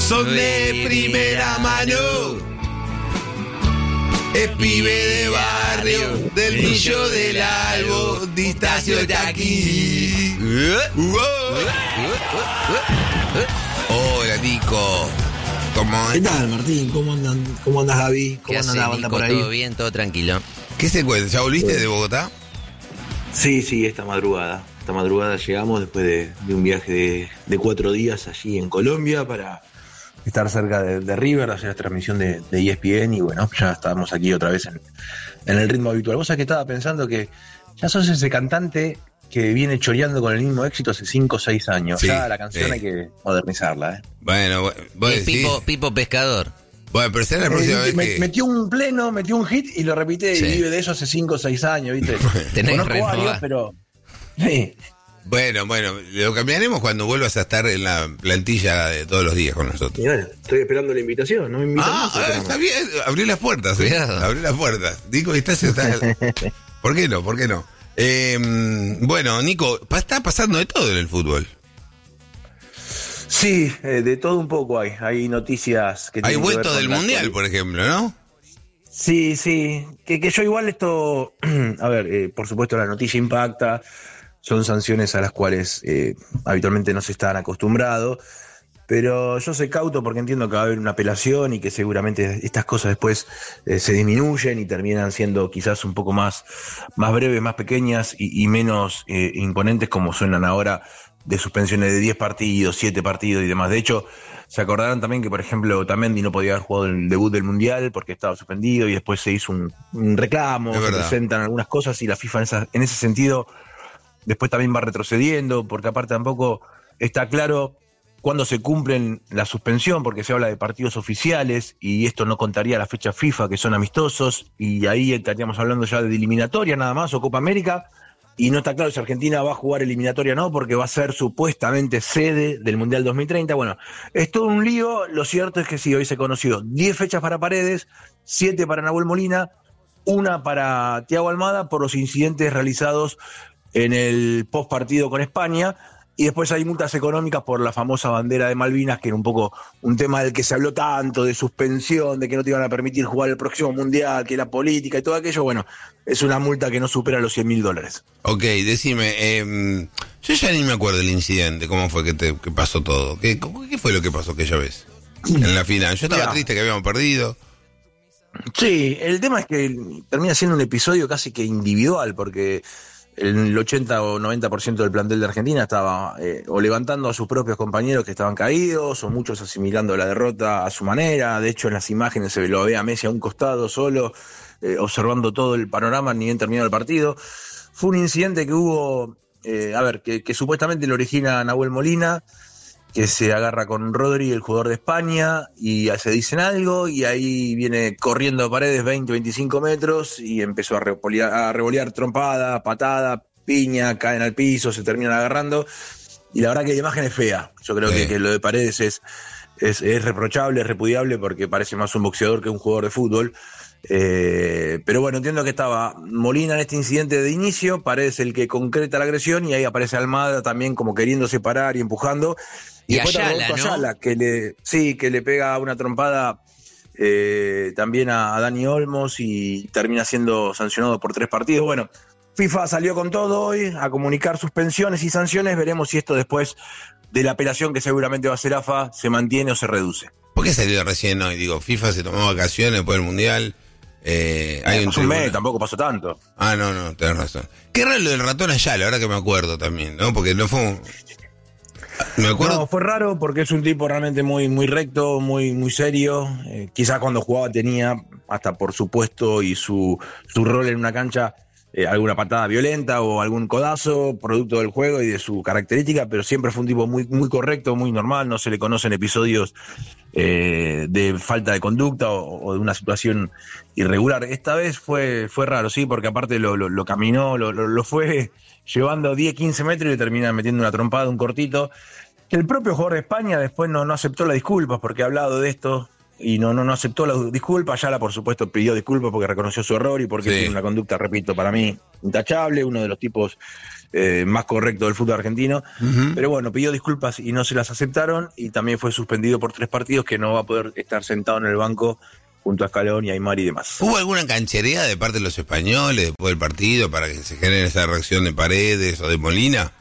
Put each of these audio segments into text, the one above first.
son de primera mano. Es pibe de barrio, del millo del albo, Distacio está aquí. Hola, Nico. ¿Qué tal, Martín? ¿Cómo andan? ¿Cómo andas, Gaby? ¿Cómo anda la banda por ahí? ¿Todo bien? ¿Todo tranquilo? ¿Qué se cuenta? ¿Ya volviste de Bogotá? Sí, esta madrugada. Esta madrugada llegamos después de un viaje de 4 días allí en Colombia para estar cerca de River, hacer la transmisión de ESPN y bueno, ya estamos aquí otra vez en el ritmo habitual. Vos sabés que estaba pensando que ya sos ese cantante que viene choreando con el mismo éxito hace 5 o 6 años. Sí, ya la canción hay que modernizarla, ¿eh? Bueno, vos decís... Pipo Pescador. Bueno, pero será la próxima vez que... Metió un hit y lo repite y vive de eso hace 5 o 6 años, ¿viste? Conozco varios, pero... Sí. Bueno, lo cambiaremos cuando vuelvas a estar en la plantilla de todos los días con nosotros. Y bueno, estoy esperando la invitación, no me invitan más. Está bien, abrí las puertas, abrí las puertas. Nico, está... ¿Por qué no? Bueno, Nico, está pasando de todo en el fútbol. Sí, de todo un poco hay noticias que... Hay vuelto del Mundial, por ejemplo, ¿no? Sí, que yo igual esto... A ver, por supuesto la noticia impacta, son sanciones a las cuales habitualmente no se están acostumbrados, pero yo soy cauto porque entiendo que va a haber una apelación y que seguramente estas cosas después se disminuyen y terminan siendo quizás un poco más breves, más pequeñas y menos imponentes como suenan ahora, de suspensiones de 10 partidos, 7 partidos y demás. De hecho, se acordarán también que, por ejemplo, Otamendi no podía haber jugado el debut del Mundial porque estaba suspendido y después se hizo un reclamo, se presentan algunas cosas y la FIFA en ese sentido después también va retrocediendo, porque aparte tampoco está claro cuándo se cumplen la suspensión, porque se habla de partidos oficiales y esto no contaría la fecha FIFA, que son amistosos, y ahí estaríamos hablando ya de eliminatoria nada más, o Copa América, y no está claro si Argentina va a jugar eliminatoria o no, porque va a ser supuestamente sede del Mundial 2030. Bueno, es todo un lío. Lo cierto es que sí, hoy se conoció 10 fechas para Paredes, 7 para Nahuel Molina, 1 para Thiago Almada por los incidentes realizados en el post partido con España, y después hay multas económicas por la famosa bandera de Malvinas, que era un poco un tema del que se habló tanto, de suspensión, de que no te iban a permitir jugar el próximo Mundial, que la política y todo aquello. Bueno, es una multa que no supera los $100.000. Ok, decime, yo ya ni me acuerdo del incidente, cómo fue que pasó todo, ¿Qué fue lo que pasó aquella vez en la final? Yo estaba triste que habíamos perdido. Sí, el tema es que termina siendo un episodio casi que individual, porque el 80 o 90% del plantel de Argentina estaba o levantando a sus propios compañeros que estaban caídos, o muchos asimilando la derrota a su manera. De hecho, en las imágenes se lo ve a Messi a un costado solo, observando todo el panorama, ni bien terminado el partido. Fue un incidente que hubo, que supuestamente lo origina Nahuel Molina, que se agarra con Rodri, el jugador de España, y se dicen algo, y ahí viene corriendo a Paredes 20-25 metros, y empezó a revolear trompada, patada, piña, caen al piso, se terminan agarrando, y la verdad que la imagen es fea. Yo creo que lo de Paredes es reprochable, es repudiable, porque parece más un boxeador que un jugador de fútbol. Pero bueno, entiendo que estaba Molina en este incidente de inicio, Paredes el que concreta la agresión, y ahí aparece Almada también como queriendo separar y empujando. Y después Ayala, que le pega una trompada también a Dani Olmos y termina siendo sancionado por 3 partidos. Bueno, FIFA salió con todo hoy a comunicar suspensiones y sanciones. Veremos si esto después de la apelación que seguramente va a hacer AFA se mantiene o se reduce. ¿Por qué salió recién hoy? Digo, FIFA se tomó vacaciones después del Mundial. Hay un mes, tampoco pasó tanto. No, tenés razón. Qué raro lo del ratón Ayala, ahora que me acuerdo también, ¿no? Porque no fue... Me acuerdo. No, fue raro porque es un tipo realmente muy, muy recto, muy serio. Quizás cuando jugaba tenía, hasta por supuesto, y su rol en una cancha, alguna patada violenta o algún codazo, producto del juego y de su característica, pero siempre fue un tipo muy, muy correcto, muy normal. No se le conocen episodios de falta de conducta o de una situación irregular. Esta vez fue raro, sí, porque aparte lo caminó, lo fue llevando 10-15 metros y le termina metiendo una trompada, un cortito, que el propio jugador de España después no aceptó las disculpas porque ha hablado de esto y no aceptó la disculpa. Ayala, por supuesto, pidió disculpas porque reconoció su error y porque tiene una conducta, repito, para mí intachable, uno de los tipos más correctos del fútbol argentino. Pero bueno, pidió disculpas y no se las aceptaron, y también fue suspendido por 3 partidos, que no va a poder estar sentado en el banco junto a Scaloni, Aymar y demás. ¿Hubo alguna canchería de parte de los españoles después del partido para que se genere esa reacción de Paredes o de Molina?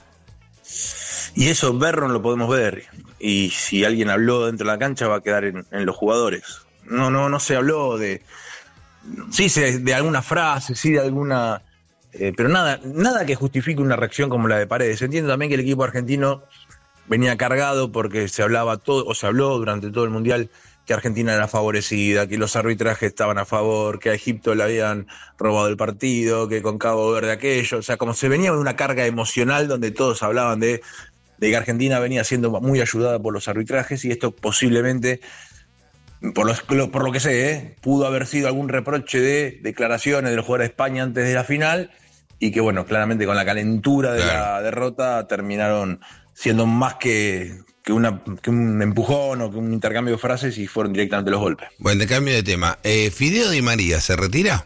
Y eso Berron lo podemos ver, y si alguien habló dentro de la cancha va a quedar en los jugadores. No se habló de... Sí, de alguna frase, sí de alguna... pero nada que justifique una reacción como la de Paredes. Entiendo también que el equipo argentino venía cargado porque se habló durante todo el Mundial que Argentina era favorecida, que los arbitrajes estaban a favor, que a Egipto le habían robado el partido, que con Cabo Verde aquello. O sea, como se venía de una carga emocional donde todos hablaban de que Argentina venía siendo muy ayudada por los arbitrajes, y esto posiblemente, por lo que sé, pudo haber sido algún reproche de declaraciones de los jugadores de España antes de la final, y que bueno, claramente con la calentura de la derrota terminaron siendo más que un empujón o que un intercambio de frases, y fueron directamente los golpes. Bueno, de cambio de tema, ¿Fideo Di María se retira?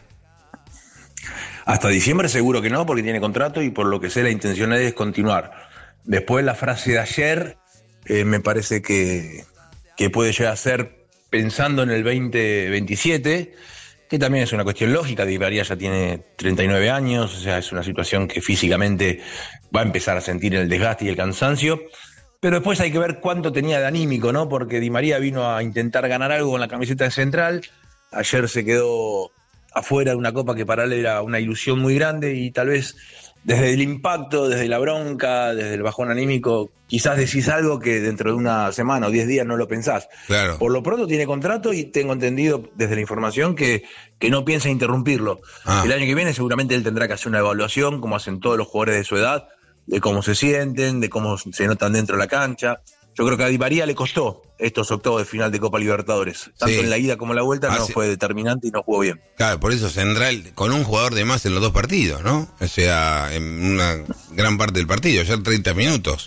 Hasta diciembre seguro que no, porque tiene contrato, y por lo que sé la intención es continuar. Después la frase de ayer me parece que puede llegar a ser pensando en el 2027, que también es una cuestión lógica. Di María ya tiene 39 años, o sea, es una situación que físicamente va a empezar a sentir el desgaste y el cansancio. Pero después hay que ver cuánto tenía de anímico, ¿no? Porque Di María vino a intentar ganar algo con la camiseta de Central. Ayer se quedó afuera de una copa que para él era una ilusión muy grande, y tal vez desde el impacto, desde la bronca, desde el bajón anímico, quizás decís algo que dentro de una semana o 10 días no lo pensás. Claro. Por lo pronto tiene contrato, y tengo entendido desde la información que no piensa interrumpirlo. El año que viene seguramente él tendrá que hacer una evaluación, como hacen todos los jugadores de su edad, de cómo se sienten, de cómo se notan dentro de la cancha. Yo creo que a Di María le costó estos octavos de final de Copa Libertadores. Tanto en la ida como en la vuelta no fue determinante y no jugó bien. Claro, por eso Central, con un jugador de más en los 2 partidos, ¿no? O sea, en una gran parte del partido, ya 30 minutos.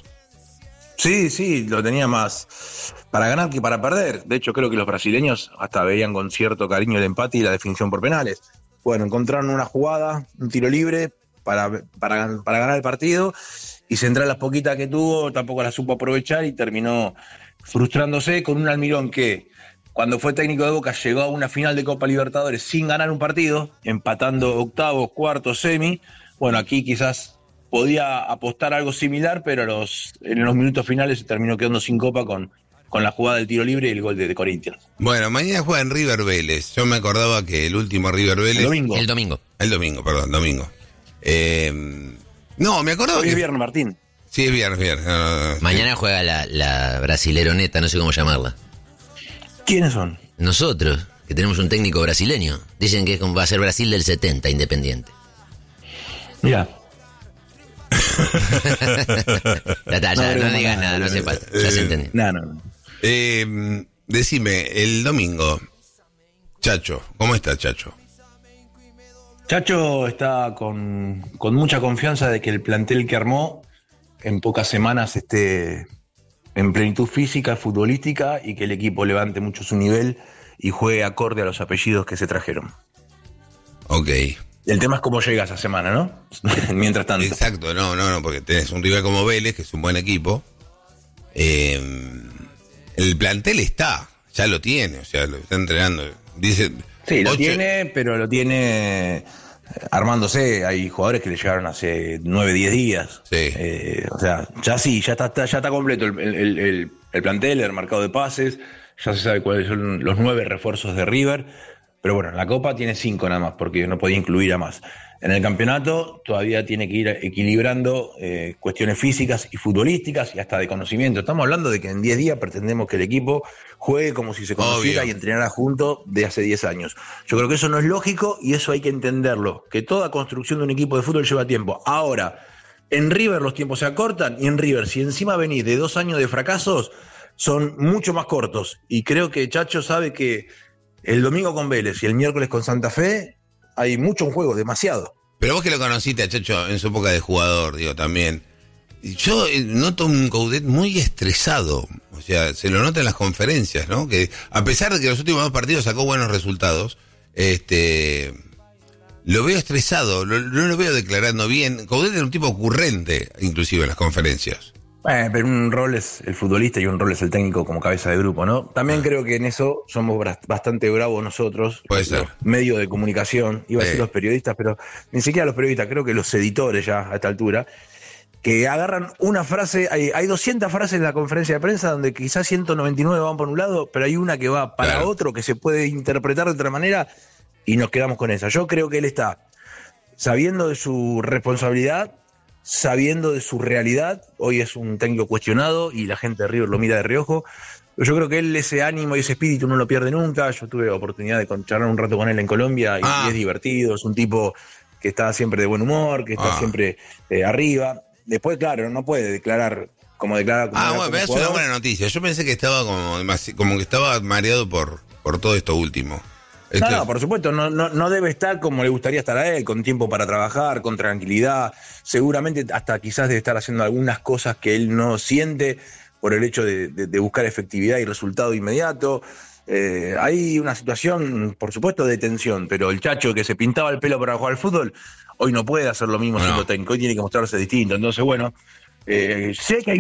Sí, lo tenía más para ganar que para perder. De hecho, creo que los brasileños hasta veían con cierto cariño el empate y la definición por penales. Bueno, encontraron una jugada, un tiro libre para ganar el partido, y Central, las poquitas que tuvo, tampoco las supo aprovechar y terminó frustrándose con un Almirón que, cuando fue técnico de Boca, llegó a una final de Copa Libertadores sin ganar un partido, empatando octavos, cuartos, semi. Bueno, aquí quizás podía apostar algo similar, pero en los minutos finales se terminó quedando sin copa con la jugada del tiro libre y el gol de Corinthians. Bueno, mañana juega en River Vélez. Yo me acordaba que el último River Vélez... El domingo. No, me acordaba Hoy es viernes, Martín. Sí, es viernes. Mañana juega la brasileroneta, no sé cómo llamarla. ¿Quiénes son? Nosotros, que tenemos un técnico brasileño. Dicen que va a ser Brasil del 70, Independiente. Mira. No digas nada, no hace falta. Ya se entendió. No. Decime, el domingo, Chacho, ¿cómo está Chacho? Chacho está con mucha confianza de que el plantel que armó en pocas semanas esté en plenitud física, futbolística, y que el equipo levante mucho su nivel y juegue acorde a los apellidos que se trajeron. Ok. El tema es cómo llega esa semana, ¿no? Mientras tanto. Exacto, no, porque tenés un rival como Vélez, que es un buen equipo. El plantel ya lo tiene, o sea, lo está entrenando. Dice... Sí, lo tiene, pero lo tiene armándose. Hay jugadores que le llegaron hace 9, 10 días. Sí. O sea, ya está completo el plantel, el mercado de pases. Ya se sabe cuáles son los 9 refuerzos de River. Pero bueno, en la Copa tiene 5 nada más, porque no podía incluir a más. En el campeonato todavía tiene que ir equilibrando cuestiones físicas y futbolísticas y hasta de conocimiento. Estamos hablando de que en 10 días pretendemos que el equipo juegue como si se conociera y entrenara juntos de hace 10 años. Yo creo que eso no es lógico y eso hay que entenderlo, que toda construcción de un equipo de fútbol lleva tiempo. Ahora, en River los tiempos se acortan, y en River, si encima venís de 2 años de fracasos, son mucho más cortos. Y creo que Chacho sabe que el domingo con Vélez y el miércoles con Santa Fe hay mucho en juego, demasiado. Pero vos que lo conociste a Chacho en su época de jugador, digo, también, yo noto un Coudet muy estresado. O sea, se lo nota en las conferencias, ¿no? Que a pesar de que los últimos 2 partidos sacó buenos resultados, lo veo estresado, no lo veo declarando bien. Coudet era un tipo ocurrente, inclusive en las conferencias. Pero un rol es el futbolista y un rol es el técnico como cabeza de grupo, ¿no? También creo que en eso somos bastante bravos nosotros, Puede los ser. medios de comunicación, iba a decir los periodistas, pero ni siquiera los periodistas, creo que los editores ya a esta altura, que agarran una frase, hay 200 frases en la conferencia de prensa donde quizás 199 van por un lado, pero hay una que va para otro, que se puede interpretar de otra manera, y nos quedamos con esa. Yo creo que él está sabiendo de su responsabilidad, sabiendo de su realidad. Hoy es un técnico cuestionado y la gente de River lo mira de reojo. Pero yo creo que él ese ánimo y ese espíritu no lo pierde nunca. Yo tuve la oportunidad de charlar un rato con él en Colombia y es divertido. Es un tipo que está siempre de buen humor, que está siempre arriba. Después, claro, no puede declarar como declara. Bueno, me das una buena noticia. Yo pensé que estaba como que estaba mareado por todo esto último. No, por supuesto, no debe estar como le gustaría estar a él, con tiempo para trabajar, con tranquilidad. Seguramente hasta quizás debe estar haciendo algunas cosas que él no siente por el hecho de buscar efectividad y resultado inmediato. Hay una situación, por supuesto, de tensión, pero el Chacho que se pintaba el pelo para jugar al fútbol, hoy no puede hacer lo mismo siendo técnico, hoy tiene que mostrarse distinto. Entonces, bueno, sé que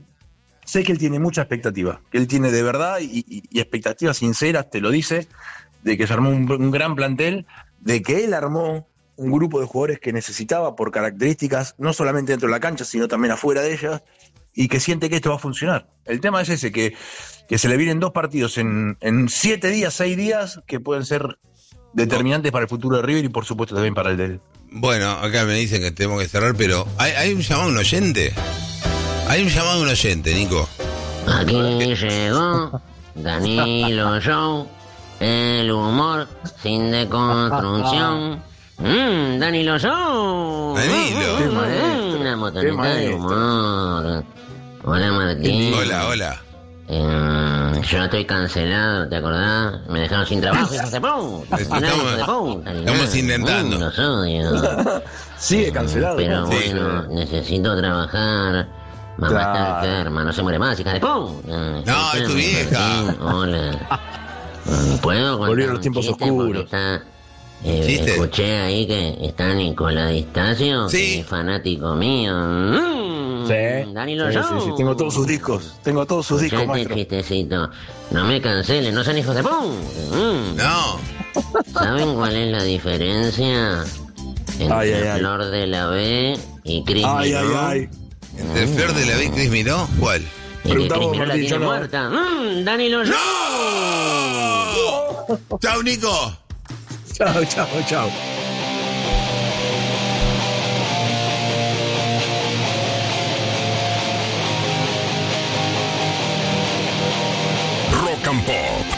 él tiene mucha expectativa, que él tiene de verdad y expectativas sinceras, te lo dice, de que se armó un gran plantel, de que él armó un grupo de jugadores que necesitaba por características, no solamente dentro de la cancha, sino también afuera de ella, y que siente que esto va a funcionar. El tema es ese, que se le vienen 2 partidos en 7 días, 6 días, que pueden ser determinantes para el futuro de River y por supuesto también para el de él. Bueno, acá me dicen que tenemos que cerrar, pero ¿hay un llamado a un oyente? Hay un llamado a un oyente, Nico. Aquí llegó Danilo Show, el humor sin deconstrucción. Danilo Show. Danilo. Una motoneta de humor. Hola, Martín. Hola. Yo estoy cancelado, ¿te acordás? Me dejaron sin trabajo, hijos de puta. Estamos intentando. Los odio. Sigue cancelado. Pero bueno, necesito trabajar. Mamá está enferma, no se muere más, hija de puta. No, es tu vieja. Hola. ¿Puedo contar? Volvieron los tiempos oscuros. Escuché ahí que está Nicolás Distacio, Sí. fanático mío. Sí. Danilo Sí, Show. sí, tengo todos sus discos. Escuchá Maestro. chistecito. No me cancelen, no sean hijos de puta. No. ¿Saben cuál es la diferencia entre Ay. Flor de la B y Cris Miró? ¿Entre Flor de la B y Cris Miró? ¿Cuál? Y que Preguntamos, Cris Miró la Martín, tiene yo no. muerta. Danilo Show. ¡No! ¡Chao, Nico! Chao. Rock and Pop.